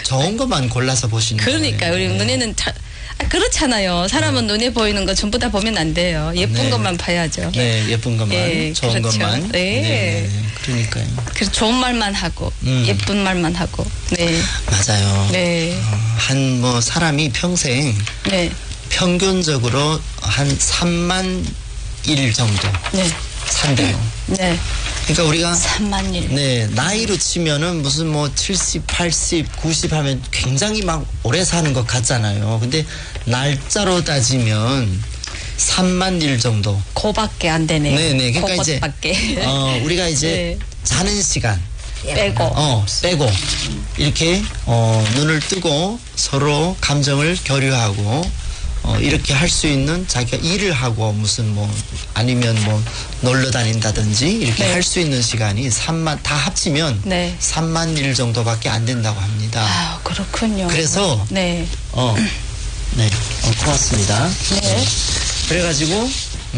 좋은 것만 골라서 보시는 그러니까 거예요. 우리 네. 눈에는 그렇잖아요. 사람은 눈에 보이는 거 전부 다 보면 안 돼요. 예쁜 네. 것만 봐야죠. 네, 예쁜 것만, 예, 좋은 그렇죠. 것만. 네. 그러니까요. 그래서 좋은 말만 하고 예쁜 말만 하고. 네. 맞아요. 네. 한 뭐 사람이 평생 네. 평균적으로 한 3만 일 정도 네. 산대요. 네. 그러니까 우리가 3만 일. 네, 나이로 치면은 무슨 뭐 70, 80, 90 하면 굉장히 막 오래 사는 것 같잖아요. 근데 날짜로 따지면 3만 일 정도. 그거밖에 안 되네요. 네네. 그러니까 이제 그것밖에. 우리가 이제 네. 자는 시간 빼고. 빼고 이렇게 눈을 뜨고 서로 감정을 교류하고 이렇게 할 수 있는 자기가 일을 하고 무슨 뭐 아니면 뭐 놀러 다닌다든지 이렇게 네. 할 수 있는 시간이 3만 다 합치면 네. 3만 일 정도밖에 안 된다고 합니다. 아, 그렇군요. 그래서 네. 네, 고맙습니다. 네. 그래가지고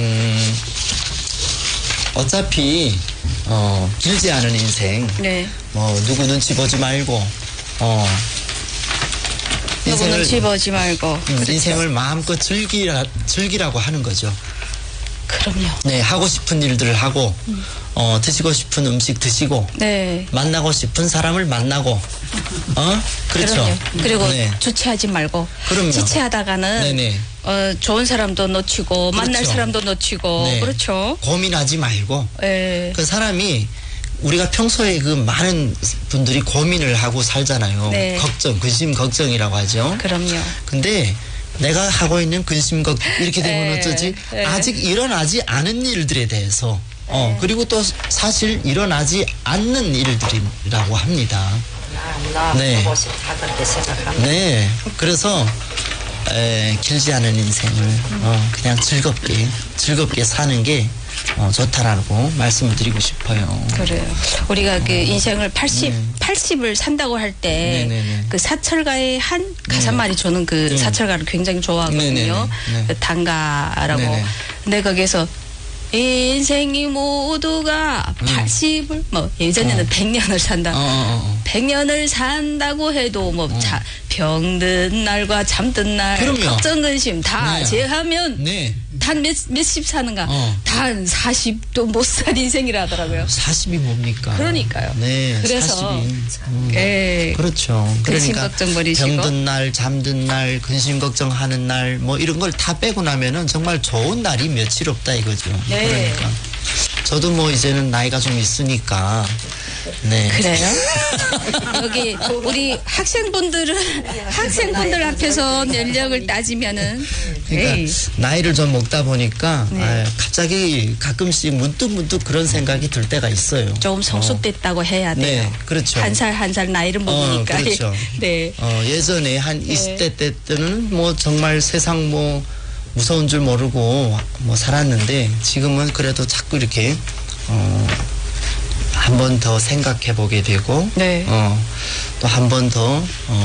어차피 길지 않은 인생 네. 뭐 누구 눈치 보지 말고 누구 눈치 보지 말고. 그렇죠. 인생을 마음껏 즐기라고 하는 거죠. 그럼요. 네, 하고 싶은 일들을 하고 드시고 싶은 음식 드시고 네. 만나고 싶은 사람을 만나고 그렇죠. 그럼요. 그리고 네. 주체하지 말고. 그럼요. 지체하다가는 네네. 좋은 사람도 놓치고 만날 그렇죠. 사람도 놓치고. 네. 그렇죠. 고민하지 말고 네. 그 사람이 우리가 평소에 그 많은 분들이 고민을 하고 살잖아요. 네. 걱정, 근심 걱정이라고 하죠. 그럼요. 근데 내가 하고 있는 근심 걱정 이렇게 되면 네. 어쩌지? 네. 아직 일어나지 않은 일들에 대해서 그리고 또 사실 일어나지 않는 일들이라고 합니다. 네. 네. 그래서 길지 않은 인생을 그냥 즐겁게 사는 게 좋다라고 말씀을 드리고 싶어요. 그래요. 우리가 그 인생을 80을 산다고 할 때 네네네. 그 사철가의 한 가사말이 저는 그 사철가를 굉장히 좋아하거든요. 네네네. 네. 그 단가라고. 네네. 근데 거기서 인생이 모두가 80을 뭐 예전에는 100년을 산다. 100년을 산다고 해도 뭐 병든 날과 잠든 날 그럼요. 걱정 근심 다 네. 제하면 네. 단 몇십 사는가? 단 40도 못 살 인생이라 하더라고요. 40이 뭡니까? 그러니까요. 네. 그래서 40이. 예. 그렇죠. 근심 그러니까 걱정 버리시고. 병든 날, 잠든 날, 근심 걱정하는 날, 뭐 이런 걸 다 빼고 나면은 정말 좋은 날이 며칠 없다 이거죠. 네. 그러니까 저도 뭐 이제는 나이가 좀 있으니까. 네. 그래요? 여기 우리 학생분들 앞에서 연령을 따지면은 그러니까 에이. 나이를 좀 먹다 보니까 네. 갑자기 가끔씩 문득 그런 생각이 들 때가 있어요. 좀 성숙됐다고 해야 돼요. 네, 그렇죠. 한 살 나이를 먹으니까. 그렇죠. 네. 예전에 한 20대 때는 뭐 정말 세상 뭐 무서운 줄 모르고 뭐 살았는데 지금은 그래도 자꾸 이렇게 한 번 더 생각해 보게 되고 네. 또 한 번 더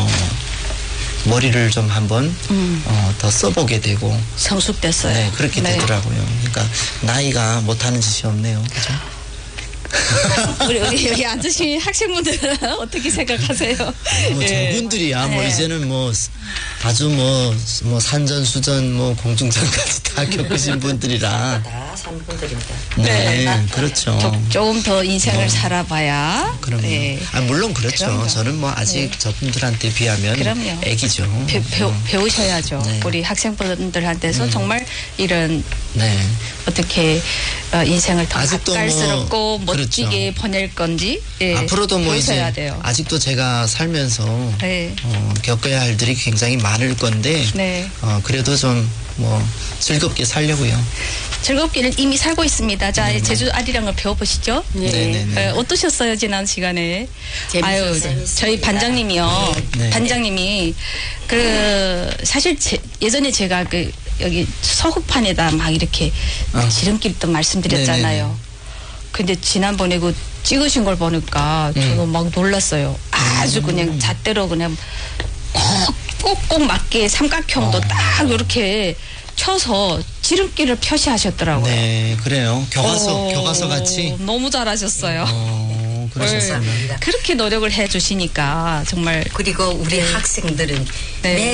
머리를 좀 한번 더 써보게 되고 성숙됐어요. 네, 그렇게 네. 되더라고요. 그러니까 나이가 못하는 짓이 없네요. 그죠? 우리 여기 앉으신 학생분들은 어떻게 생각하세요? 뭐 예. 저분들이야 뭐 네. 이제는 뭐 아주 뭐 산전수전 뭐 공중전까지 다 겪으신 분들이라 다 산 분들입니다. 네, 그렇죠. 조금 더 인생을 살아봐야. 그럼요. 네. 물론 그렇죠. 그럼요. 저는 뭐 아직 저분들한테 비하면 그럼요. 애기죠. 배우셔야죠. 네. 우리 학생분들한테서 정말 이런 네. 어떻게 인생을 더 아직도 뭐, 맛깔스럽고 멋지게 그렇죠. 보낼 건지 예, 앞으로도 뭐 배우셔야 이제 돼요. 아직도 제가 살면서 네. 겪어야 할 일이 굉장히 많을 건데 네. 그래도 좀 뭐 즐겁게 살려고요. 즐겁기는 이미 살고 있습니다. 자, 제주 아리랑을 배워보시죠. 예. 네네네. 어떠셨어요, 지난 시간에? 재밌었습니다. 저희 반장님이요. 네. 반장님이 사실 예전에 제가 여기 서구판에다 막 이렇게 지름길도 말씀드렸잖아요. 네네네. 근데 지난번에 그 찍으신 걸 보니까 저는 막 놀랐어요. 아주 그냥 잣대로 그냥 꼭꼭 맞게 삼각형도 딱 이렇게 쳐서 지름길을 표시하셨더라고요. 네, 그래요. 교과서 같이. 너무 잘하셨어요. 그러셨어요. 감사합니다. 그렇게 노력을 해 주시니까 정말 그리고 우리 학생들은 네.